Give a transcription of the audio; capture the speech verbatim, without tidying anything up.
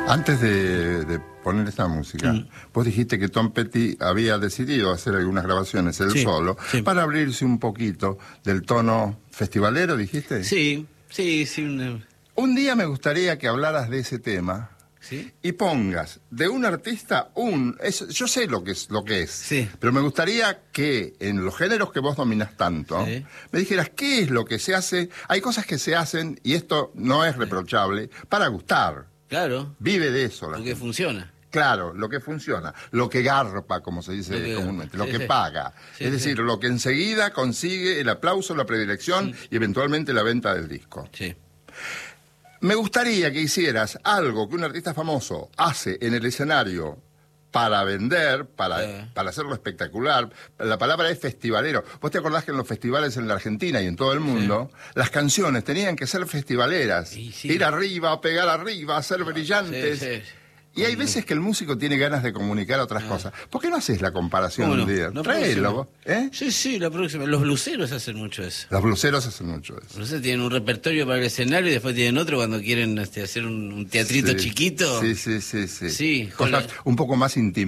Antes de, de poner esta música, mm. vos dijiste que Tom Petty había decidido hacer algunas grabaciones él sí, solo, sí. para abrirse un poquito del tono festivalero, ¿dijiste? Sí, sí, sí. Una... Un día me gustaría que hablaras de ese tema. ¿Sí? Y pongas de un artista un... Es, yo sé lo que es, lo que es sí. pero me gustaría que en los géneros que vos dominás tanto, sí. me dijeras qué es lo que se hace. Hay cosas que se hacen, y esto no es reprochable, para gustar. Claro. Vive de eso. Lo que funciona. Claro, lo que funciona, lo que garpa, como se dice lo que, comúnmente, lo sí, que sí. paga. Sí, es decir, sí. lo que enseguida consigue el aplauso, la predilección sí. y eventualmente la venta del disco. Sí. Me gustaría que hicieras algo que un artista famoso hace en el escenario para vender, para, eh. para hacerlo espectacular. La palabra es festivalero. ¿Vos te acordás que en los festivales en la Argentina y en todo el mundo, sí. las canciones tenían que ser festivaleras? Sí, sí. Ir arriba, pegar arriba, ser brillantes. Sí, sí. Y hay veces que el músico tiene ganas de comunicar otras ah. cosas. ¿Por qué no haces la comparación un no? día? No Tráelo, ¿eh? Sí, sí, la próxima. Los bluseros hacen mucho eso. Los bluseros hacen mucho eso. Los bluseros tienen un repertorio para el escenario y después tienen otro cuando quieren este, hacer un, un teatrito sí. chiquito. Sí, sí, sí, sí. Sí, cosas la... un poco más íntimas.